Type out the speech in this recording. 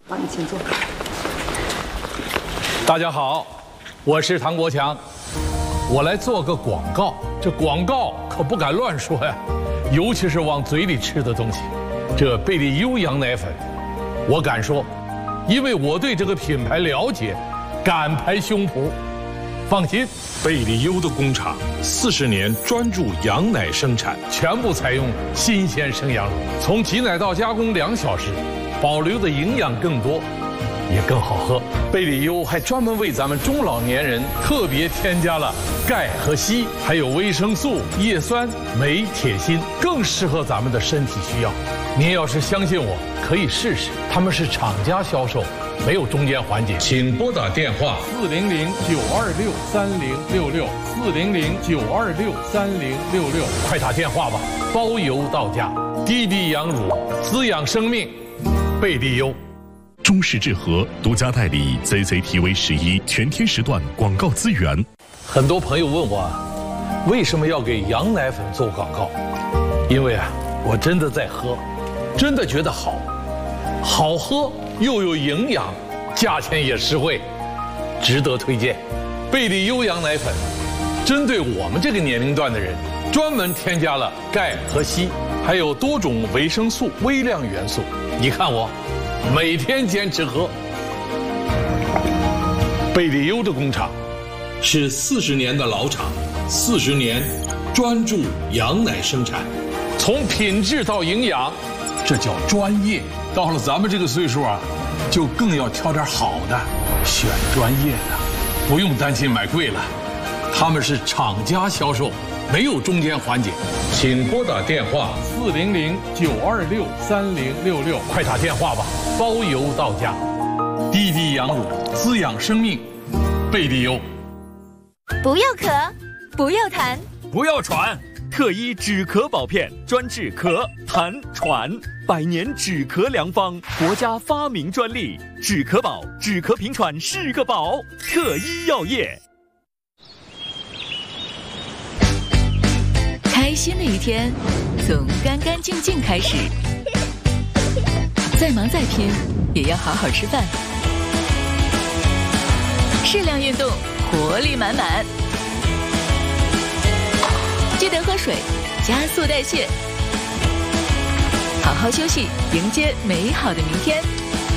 好，你请坐。 大家好，我是唐国强，我来做个广告。这广告可不敢乱说呀，尤其是往嘴里吃的东西。这贝利优羊奶粉，我敢说，因为我对这个品牌了解，敢拍胸脯。放心， 贝利优的工厂40年专注羊奶生产， 全部采用新鲜生羊乳，从挤奶到加工2小时，保留的营养更多，也更好喝。贝利优还专门为咱们中老年人特别添加了钙和硒，还有维生素、叶酸、镁、铁、锌，更适合咱们的身体需要。您要是相信我，可以试试。他们是厂家销售，没有中间环节。请拨打电话400-926-3066，400-926-3066，快打电话吧，包邮到家。滴滴羊乳，滋养生命，贝利优。 中式制和独家代理 ZZTV11全天时段广告资源。 很多朋友问我，为什么要给羊奶粉做广告？因为我真的在喝，真的觉得好喝又有营养，价钱也实惠，值得推荐。贝利优羊奶粉针对我们这个年龄段的人，专门添加了钙和硒，还有多种维生素、微量元素。你看我每天坚持喝。贝利优的工厂是40年的老厂，40年专注羊奶生产，从品质到营养，这叫专业。到了咱们这个岁数就更要挑点好的，选专业的，不用担心买贵了。他们是厂家销售，没有中间环节。请拨打电话400-926-3066，快打电话吧，包邮到家。滴滴羊乳，滋养生命，贝利优。 不要咳，不要痰， 不要喘。特医止咳宝片，专治咳、痰、喘，100年止咳良方，国家发明专利。止咳宝，止咳平喘是个宝。特医药业。 开心的一天，从干干净净开始。再忙再拼，也要好好吃饭。适量运动，活力满满。记得喝水，加速代谢。好好休息，迎接美好的明天。